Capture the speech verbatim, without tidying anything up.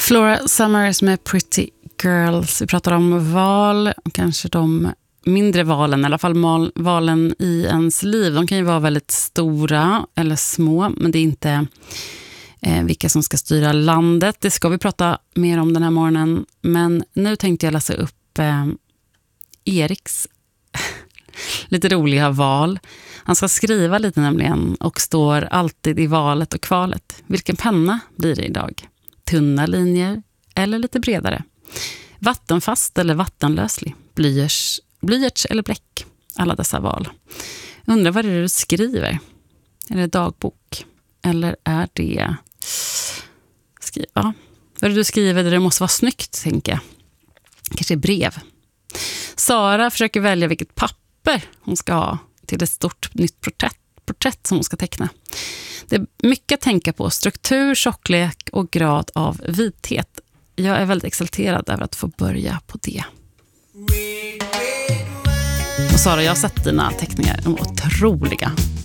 Flora Summers med Pretty Girls. Vi pratar om val, kanske de mindre valen, i alla fall mal, valen i ens liv. De kan ju vara väldigt stora eller små, men det är inte eh, vilka som ska styra landet. Det ska vi prata mer om den här morgonen. Men nu tänkte jag läsa upp eh, Eriks lite roliga val. Han ska skriva lite nämligen och står alltid i valet och kvalet. Vilken penna blir det idag? Tunna linjer eller lite bredare? Vattenfast eller vattenlöslig? Blyerts, blyerts eller bläck? Alla dessa val. Undrar vad det är du skriver? Är det dagbok? Eller är det... Skri... Ja. Vad är det du skriver där det måste vara snyggt, tänker jag. Kanske brev. Sara försöker välja vilket papper hon ska ha till ett stort nytt porträtt, porträtt som hon ska teckna. Det är mycket att tänka på. Struktur, tjocklek och grad av vithet. Jag är väldigt exalterad över att få börja på det. Och Sara, jag har sett dina teckningar. De är otroliga.